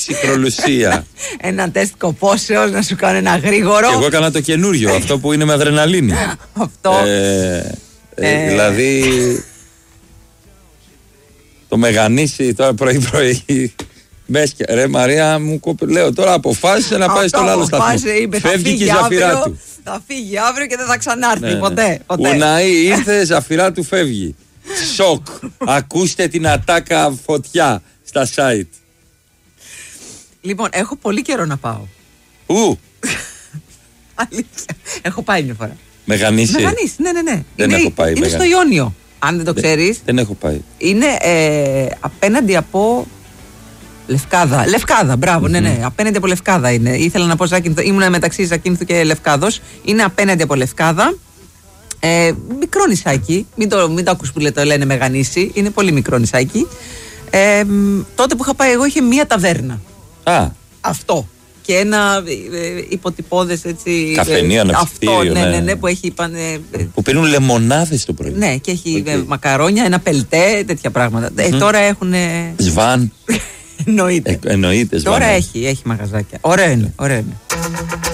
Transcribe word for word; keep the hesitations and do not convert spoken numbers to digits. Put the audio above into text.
ψυχρολουσία. Ένα τεστ κοπόσεως, να σου κάνω ένα γρήγορο. Και εγώ έκανα το καινούριο, αυτό που είναι με αδρεναλίνη. Αυτό. Ε, ε, δηλαδή. Το μεγανίσι τώρα πρωί-πρωί. Μπέσκε. Ρε Μαρία μου, λέω τώρα αποφάσισε να πάει στον άλλο σταθμό. Φεύγει και η Ζαφυρά του. Θα φύγει αύριο και δεν θα ξανάρθει ναι, ποτέ. ποτέ. Ουναή ήρθε, Ζαφυρά του φεύγει. Σοκ. Ακούστε την ατάκα φωτιά στα site. Λοιπόν, έχω πολύ καιρό να πάω. Πού? Αλήθεια. Έχω πάει μια φορά. Μεγανίσι. Μεγανίσι, ναι, ναι, ναι. Δεν είναι, έχω πάει. Είναι Μεγανίσι. στο Ιόνιο. Αν δεν το ξέρεις. Δεν έχω πάει. Είναι ε, απέναντι από Λευκάδα. Λευκάδα, μπράβο, mm-hmm. ναι, ναι. Απέναντι από Λευκάδα είναι. Ήθελα να πω Ζάκυνθο. Ήμουνα μεταξύ Ζακύνθου και Λευκάδος. Είναι απέναντι από Λευκάδα. Ε, μικρό νησάκι. Μην το, μην το ακούς που λέ, το λένε Μεγανήσι. Είναι πολύ μικρό νησάκι. Ε, τότε που είχα πάει εγώ είχε μία ταβέρνα. Α. Αυτό. Και ένα ε, υποτυπώδες έτσι. Καφενείο, ε, αυτό, ναι, ναι, ναι, που έχει. Πάνε, ε, που πίνουν λεμονάδες το πρωί. Ναι, και έχει okay. ε, μακαρόνια, ένα πελτέ, τέτοια πράγματα. Mm-hmm. Ε, τώρα έχουν. Σβάν. Εννοείται. Ε, εννοείται. Τώρα έχει, έχει μαγαζάκια. Ωραίο είναι. Ωραίο είναι.